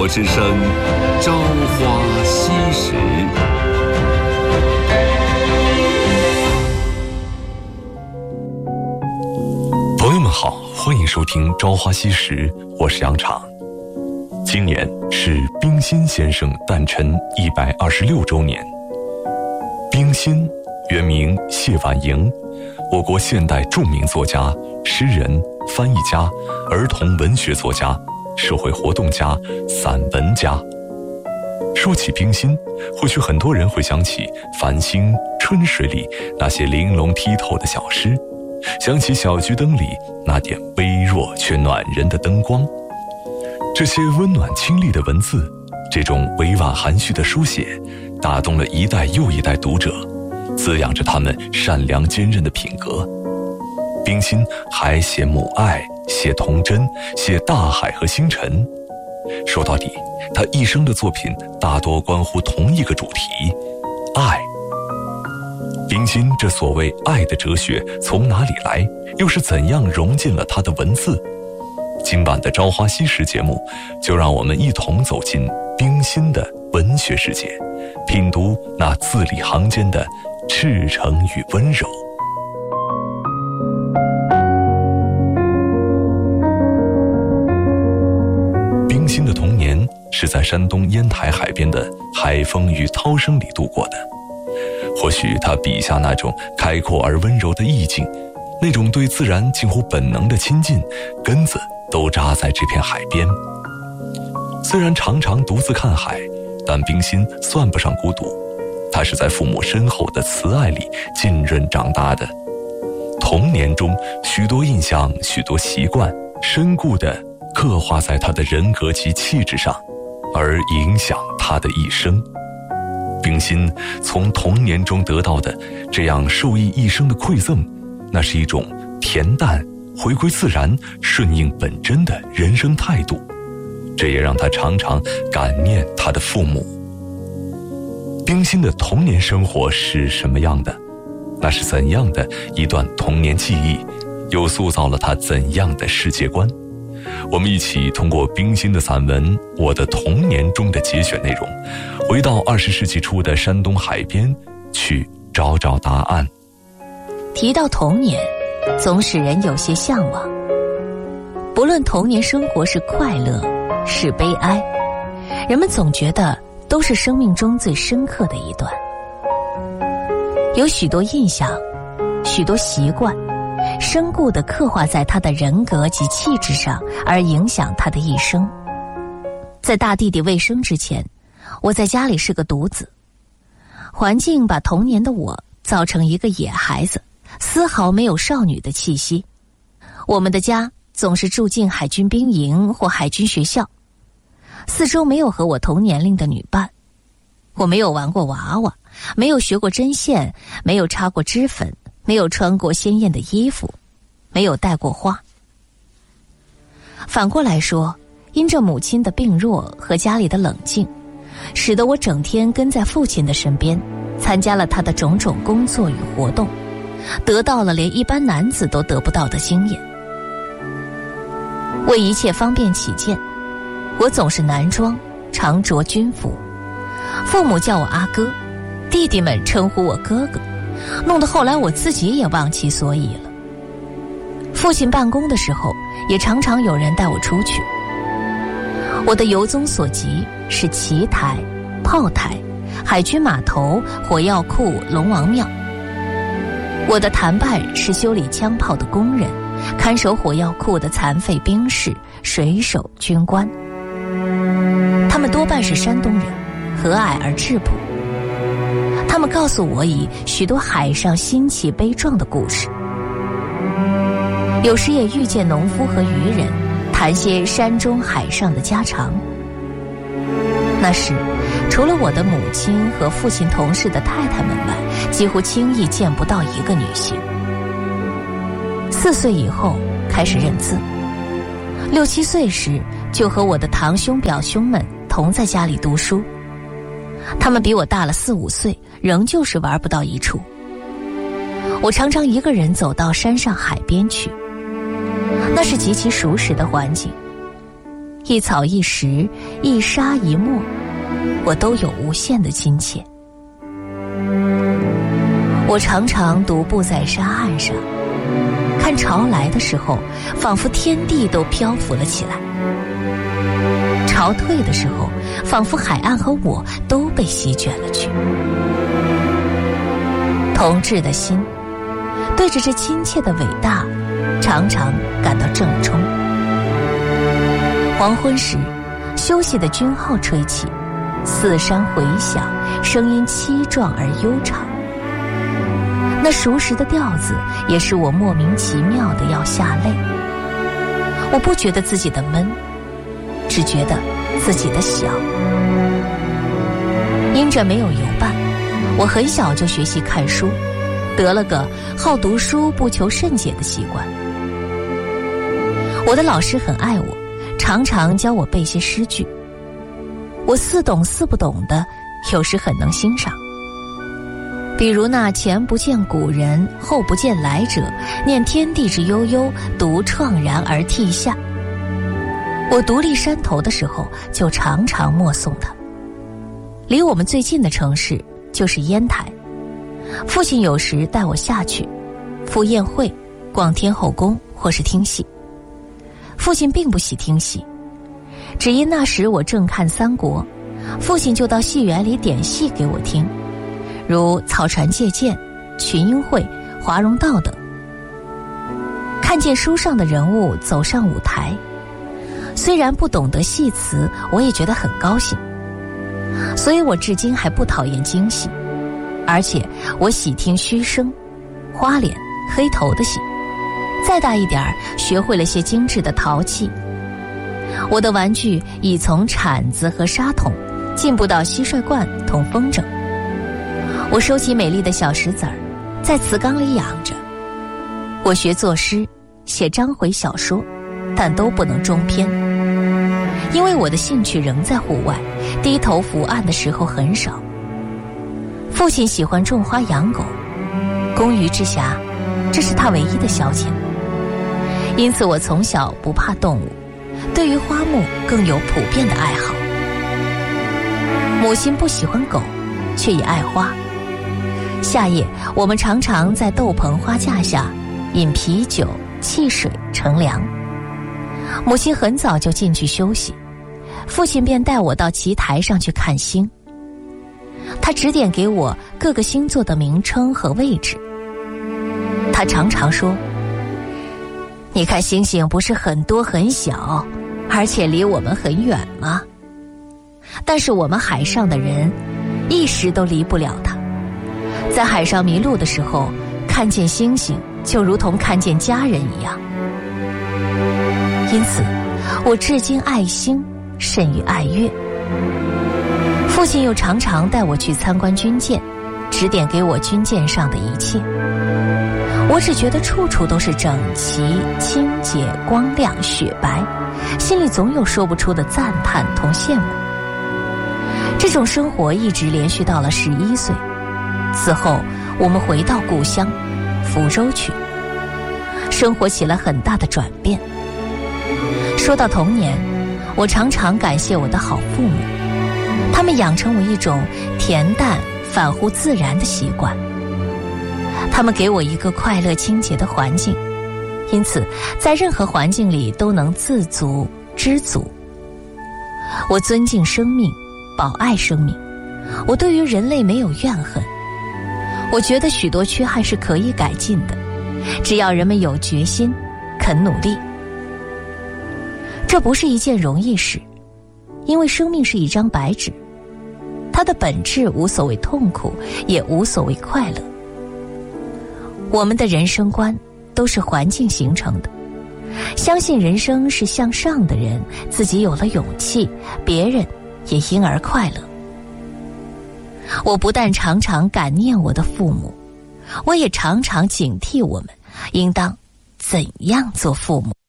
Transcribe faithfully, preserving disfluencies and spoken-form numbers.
国之声《朝花夕拾》。 朋友们好，欢迎收听《朝花夕拾》，我是杨昶。今年是冰心先生诞辰一百二十六周年。冰心原名谢婉莹，我国现代著名作家、诗人、翻译家、儿童文学作家、社会活动家、散文家。说起冰心，或许很多人会想起繁星、春水里那些玲珑剔透的小诗，想起小桔灯里那点微弱却暖人的灯光。这些温暖清丽的文字，这种委婉含蓄的书写，打动了一代又一代读者，滋养着他们善良坚韧的品格。冰心还写母爱，写童真，写大海和星辰。说到底，他一生的作品大多关乎同一个主题：爱。冰心这所谓爱的哲学从哪里来，又是怎样融进了他的文字？今晚的《朝花夕拾》节目，就让我们一同走进冰心的文学世界，品读那字里行间的赤诚与温柔。冰心的童年是在山东烟台海边的海风与涛声里度过的。或许他笔下那种开阔而温柔的意境，那种对自然近乎本能的亲近，根子都扎在这片海边。虽然常常独自看海，但冰心算不上孤独，他是在父母深厚的慈爱里浸润长大的。童年中许多印象，许多习惯，深固地刻画在他的人格及气质上，而影响他的一生。冰心从童年中得到的这样受益一生的馈赠，那是一种恬淡、回归自然、顺应本真的人生态度。这也让他常常感念他的父母。冰心的童年生活是什么样的？那是怎样的一段童年记忆，又塑造了他怎样的世界观？我们一起通过冰心的散文《我的童年》中的节选内容，回到二十世纪初的山东海边，去找找答案。 提到童年，总使人有些向往。不论童年生活是快乐是悲哀，人们总觉得都是生命中最深刻的一段。有许多印象，许多习惯，深固地刻画在他的人格及气质上，而影响他的一生。在大弟弟未生之前，我在家里是个独子，环境把童年的我造成一个野孩子，丝毫没有少女的气息。我们的家总是住进海军兵营或海军学校，四周没有和我同年龄的女伴。我没有玩过娃娃，没有学过针线，没有擦过脂粉，没有穿过鲜艳的衣服，没有戴过花。反过来说，因着母亲的病弱和家里的冷静，使得我整天跟在父亲的身边，参加了他的种种工作与活动，得到了连一般男子都得不到的经验。为一切方便起见，我总是男装，常着军服。父母叫我阿哥，弟弟们称呼我哥哥，弄得后来我自己也忘其所以了。父亲办公的时候，也常常有人带我出去。我的游踪所及是旗台、炮台、海军码头、火药库、龙王庙。我的谈伴是修理枪炮的工人，看守火药库的残废兵士、水手、军官。他们多半是山东人，和蔼而质朴。他们告诉我以许多海上新奇悲壮的故事，有时也遇见农夫和渔人，谈些山中海上的家常。那时除了我的母亲和父亲同事的太太们外，几乎轻易见不到一个女性。四岁以后开始认字，六七岁时就和我的堂兄表兄们同在家里读书。他们比我大了四五岁，仍旧是玩不到一处。我常常一个人走到山上海边去，那是极其熟识的环境。 一草一石，一沙一墨，我都有无限的亲切。我常常独步在沙岸上，看潮来的时候，仿佛天地都漂浮了起来；潮退的时候，仿佛海岸和我都被席卷了去。同志的心，对着这亲切的伟大，常常感到正冲。黄昏时，休息的军号吹起，四山回响，声音凄壮而悠长。那熟识的调子也使我莫名其妙的要下泪。我不觉得自己的闷，只觉得自己的小。因着没有游伴，我很小就学习看书，得了个好读书不求甚解的习惯。我的老师很爱我，常常教我背些诗句，我似懂似不懂的，有时很能欣赏。比如那前不见古人，后不见来者，念天地之悠悠，独怆然而涕下。我独立山头的时候，就常常默诵它。离我们最近的城市就是烟台，父亲有时带我下去，赴宴会、逛天后宫或是听戏。父亲并不喜听戏，只因那时我正看三国，父亲就到戏园里点戏给我听，如草船借箭、群英会、华容道等。看见书上的人物走上舞台，虽然不懂得戏词，我也觉得很高兴。所以我至今还不讨厌京戏，而且我喜听虚声、花脸、黑头的戏。再大一点儿，学会了些精致的陶器。我的玩具已从铲子和沙桶进步到蟋蟀罐同风筝。我收集美丽的小石子儿，在瓷缸里养着。我学作诗，写章回小说，但都不能中篇，因为我的兴趣仍在户外，低头伏案的时候很少。父亲喜欢种花养狗，工余之暇，这是他唯一的消遣。因此我从小不怕动物，对于花木更有普遍的爱好。母亲不喜欢狗，却也爱花。夏夜我们常常在豆棚花架下饮啤酒、汽水乘凉。母亲很早就进去休息，父亲便带我到棋台上去看星。他指点给我各个星座的名称和位置。他常常说，你看星星不是很多很小，而且离我们很远吗？但是我们海上的人一时都离不了它。在海上迷路的时候，看见星星就如同看见家人一样。因此我至今爱星甚于爱月。父亲又常常带我去参观军舰，指点给我军舰上的一切。我只觉得处处都是整齐、清洁、光亮、雪白，心里总有说不出的赞叹同羡慕。这种生活一直连续到了十一岁，此后我们回到故乡福州去，生活起了很大的转变。说到童年，我常常感谢我的好父母，他们养成我一种恬淡反乎自然的习惯。他们给我一个快乐清洁的环境，因此在任何环境里都能自足知足。我尊敬生命，保爱生命，我对于人类没有怨恨。我觉得许多缺憾是可以改进的，只要人们有决心，肯努力。这不是一件容易事，因为生命是一张白纸，它的本质无所谓痛苦，也无所谓快乐。我们的人生观都是环境形成的，相信人生是向上的人，自己有了勇气，别人也因而快乐。我不但常常感念我的父母，我也常常警惕我们应当怎样做父母。